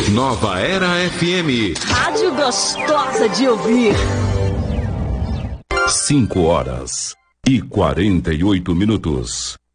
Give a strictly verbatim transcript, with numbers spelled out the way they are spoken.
Nova Era F M. Rádio gostosa de ouvir. Cinco horas e quarenta e oito minutos.